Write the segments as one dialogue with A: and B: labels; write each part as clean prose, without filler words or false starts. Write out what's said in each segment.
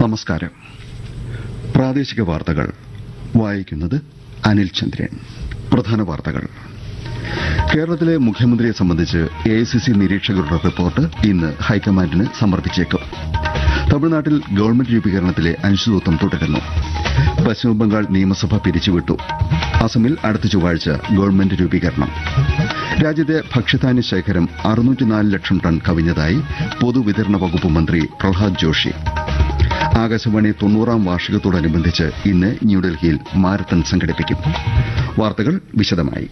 A: നമസ്കാരം. പ്രാദേശിക വാർത്തകൾ വായിക്കുന്നത് അനിൽ ചന്ദ്രൻ. പ്രധാന വാർത്തകൾ. കേരളത്തിലെ മുഖ്യമന്ത്രിയെ സംബന്ധിച്ച് എഐസിസി നിരീക്ഷകരുടെ റിപ്പോർട്ട് ഇന്ന് ഹൈക്കമാൻഡിന് സമർപ്പിച്ചേക്കും. തമിഴ്നാട്ടിൽ ഗവൺമെന്റ് രൂപീകരണത്തിലെ അനിശ്ചിതത്വം തുടരുന്നു. പശ്ചിമബംഗാൾ നിയമസഭ പിരിച്ചുവിട്ടു. അസമിൽ അടുത്ത ചൊവ്വാഴ്ച ഗവൺമെന്റ് രൂപീകരണം. രാജ്യത്തെ ഭക്ഷ്യധാന്യ ശേഖരം 604 ലക്ഷം ടൺ കവിഞ്ഞതായി പൊതുവിതരണ വകുപ്പ് മന്ത്രി പ്രഹ്ലാദ് ജോഷി. ആകാശവാണി 90-ാം വാർഷികത്തോടനുബന്ധിച്ച് ഇന്ന് ന്യൂഡൽഹിയിൽ മാരത്തൺ സംഘടിപ്പിക്കും. വാർത്തകൾ വിശദമായി.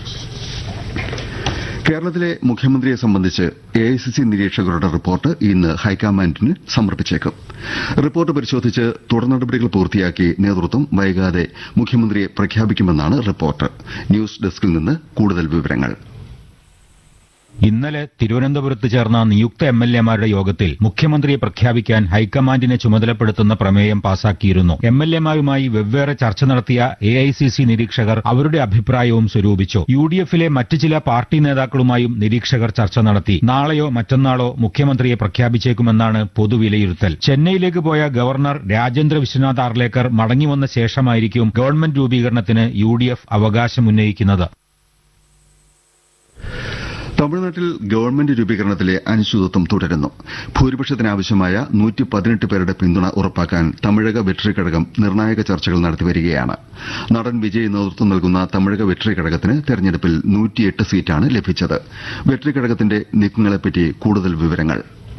A: കേരളത്തിലെ മുഖ്യമന്ത്രിയെ സംബന്ധിച്ച് എഐസിസി നിരീക്ഷകരുടെ റിപ്പോർട്ട് ഇന്ന് ഹൈക്കമാൻഡിന് സമർപ്പിച്ചേക്കും. റിപ്പോർട്ട് പരിശോധിച്ച് തുടർ നടപടികൾ പൂർത്തിയാക്കി നേതൃത്വം വൈകാതെ മുഖ്യമന്ത്രിയെ പ്രഖ്യാപിക്കുമെന്നാണ് റിപ്പോർട്ട്. ന്യൂസ് ഡെസ്കിൽ നിന്ന് കൂടുതൽ വിവരങ്ങൾ.
B: ഇന്നലെ തിരുവനന്തപുരത്ത് ചേർന്ന നിയുക്ത എംഎൽഎമാരുടെ യോഗത്തിൽ മുഖ്യമന്ത്രിയെ പ്രഖ്യാപിക്കാൻ ഹൈക്കമാൻഡിനെ ചുമതലപ്പെടുത്തുന്ന പ്രമേയം പാസാക്കിയിരുന്നു. എംഎൽഎമാരുമായി വെവ്വേറെ ചർച്ച നടത്തിയ എഐസിസി നിരീക്ഷകർ അവരുടെ അഭിപ്രായവും സ്വരൂപിച്ചു. യുഡിഎഫിലെ മറ്റ് ചില പാർട്ടി നേതാക്കളുമായും നിരീക്ഷകർ ചർച്ച നടത്തി. നാളെയോ മറ്റന്നാളോ മുഖ്യമന്ത്രിയെ പ്രഖ്യാപിച്ചേക്കുമെന്നാണ് പൊതുവിലയിരുത്തൽ. ചെന്നൈയിലേക്ക് പോയ ഗവർണർ രാജേന്ദ്ര വിശ്വനാഥ് ആർലേക്കർ മടങ്ങിവന്ന ശേഷമായിരിക്കും ഗവൺമെന്റ് രൂപീകരണത്തിന് യുഡിഎഫ് അവകാശമുന്നയിക്കുന്നത്.
A: തമിഴ്നാട്ടിൽ ഗവൺമെന്റ് രൂപീകരണത്തിലെ അനിശ്ചിതത്വം തുടരുന്നു. ഭൂരിപക്ഷത്തിനാവശ്യമായ 118 പേരുടെ പിന്തുണ ഉറപ്പാക്കാൻ തമിഴക വെട്രി കഴകം നിർണായക ചർച്ചകൾ നടത്തിവരികയാണ്. നടൻ വിജയ് നേതൃത്വം നൽകുന്ന തമിഴക വെട്രി കഴകത്തിന് തെരഞ്ഞെടുപ്പിൽ 108 സീറ്റാണ് ലഭിച്ചത്. വെട്രി കഴകത്തിന്റെ നീക്കങ്ങളെപ്പറ്റി കൂടുതൽ വിവരങ്ങൾ.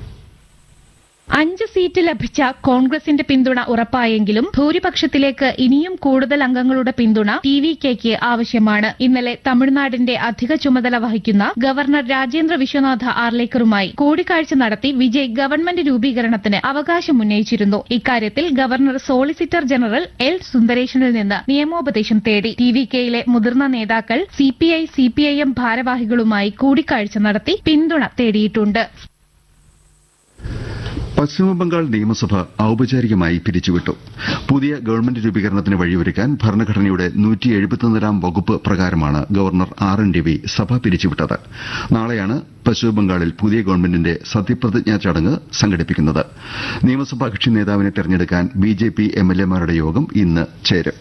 C: 5 സീറ്റ് ലഭിച്ച കോൺഗ്രസിന്റെ പിന്തുണ ഉറപ്പായെങ്കിലും ഭൂരിപക്ഷത്തിലേക്ക് ഇനിയും കൂടുതൽ അംഗങ്ങളുടെ പിന്തുണ ടിവികെക്ക് ആവശ്യമാണ്. ഇന്നലെ തമിഴ്നാടിന്റെ അധിക ചുമതല വഹിക്കുന്ന ഗവർണർ രാജേന്ദ്ര വിശ്വനാഥ് ആർലേക്കറുമായി കൂടിക്കാഴ്ച നടത്തി വിജയ് ഗവൺമെന്റ് രൂപീകരണത്തിന് അവകാശമുന്നയിച്ചിരുന്നു. ഇക്കാര്യത്തിൽ ഗവർണർ സോളിസിറ്റർ ജനറൽ എൽ സുന്ദരേശനിൽ നിന്ന് നിയമോപദേശം തേടി. ടിവികെയിലെ മുതിർന്ന നേതാക്കൾ സിപിഐ സിപിഐഎം ഭാരവാഹികളുമായി കൂടിക്കാഴ്ച നടത്തി പിന്തുണ തേടിയിട്ടുണ്ട്.
A: പശ്ചിമബംഗാൾ നിയമസഭ ഔപചാരികമായി പിരിച്ചുവിട്ടു. പുതിയ ഗവൺമെന്റ് രൂപീകരണത്തിന് വഴിയൊരുക്കാൻ ഭരണഘടനയുടെ 171-ാം വകുപ്പ് പ്രകാരമാണ് ഗവർണർ ആർ എൻ രവി സഭ പിരിച്ചുവിട്ടത്. നാളെയാണ് പശ്ചിമബംഗാളിൽ പുതിയ ഗവൺമെന്റിന്റെ സത്യപ്രതിജ്ഞാ ചടങ്ങ് സംഘടിപ്പിക്കുന്നത്. നിയമസഭാ കക്ഷി നേതാവിനെ തെരഞ്ഞെടുക്കാൻ ബിജെപി എംഎൽഎമാരുടെ യോഗം ഇന്ന് ചേരും.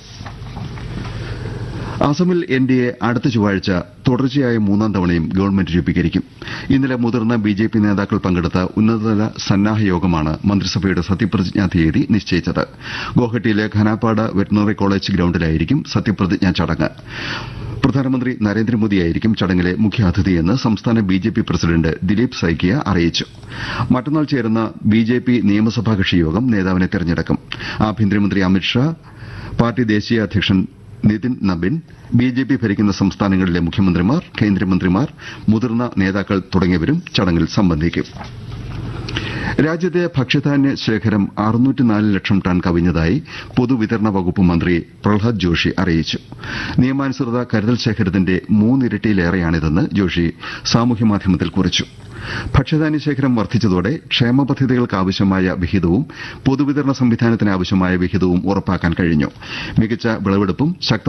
A: അസമിൽ എൻഡിഎ അടുത്ത ചൊവ്വാഴ്ച തുടർച്ചയായ 3-ാം തവണയും ഗവൺമെന്റ് രൂപീകരിക്കും. ഇന്നലെ മുതിർന്ന ബിജെപി നേതാക്കൾ പങ്കെടുത്ത ഉന്നതതല സന്നാഹ യോഗമാണ് മന്ത്രിസഭയുടെ സത്യപ്രതിജ്ഞാ തീയതി നിശ്ചയിച്ചത്. ഗോഹട്ടിയിലെ ഖനാപാട വെറ്റിനറി കോളേജ് ഗ്രൌണ്ടിലായിരിക്കും സത്യപ്രതിജ്ഞാ ചടങ്ങ്. പ്രധാനമന്ത്രി നരേന്ദ്രമോദിയായിരിക്കും ചടങ്ങിലെ മുഖ്യാതിഥിയെന്ന് സംസ്ഥാന ബിജെപി പ്രസിഡന്റ് ദിലീപ് സൈക്കിയ അറിയിച്ചു. മറ്റന്നാൾ ചേരുന്ന ബിജെപി നിയമസഭാ കക്ഷി യോഗം നേതാവിനെ തെരഞ്ഞെടുക്കും. ആഭ്യന്തരമന്ത്രി അമിത്ഷാ, പാർട്ടി ദേശീയ അധ്യക്ഷൻ നിതിൻ നബിൻ, ബിജെപി ഭരിക്കുന്ന സംസ്ഥാനങ്ങളിലെ മുഖ്യമന്ത്രിമാർ, കേന്ദ്രമന്ത്രിമാർ, മുതിർന്ന നേതാക്കൾ തുടങ്ങിയവരും ചടങ്ങിൽ സംബന്ധിക്കും. രാജ്യത്തെ ഭക്ഷ്യധാന്യ ശേഖരം 604 ലക്ഷം ടൺ കവിഞ്ഞതായി പൊതുവിതരണ വകുപ്പ് മന്ത്രി പ്രഹ്ലാദ് ജോഷി അറിയിച്ചു. നിയമാനുസൃത കരുതൽ ശേഖരത്തിന്റെ 3 ഇരട്ടിയിലേറെയാണിതെന്ന് ജോഷി സാമൂഹ്യമാധ്യമത്തിൽ കുറിച്ചു. ഭക്ഷ്യധാന്യ ശേഖരം വർദ്ധിച്ചതോടെ ക്ഷേമ പദ്ധതികൾക്കാവശ്യമായ വിഹിതവും പൊതുവിതരണ സംവിധാനത്തിനാവശ്യമായ വിഹിതവും ഉറപ്പാക്കാൻ കഴിഞ്ഞു. മികച്ച വിളവെടുപ്പും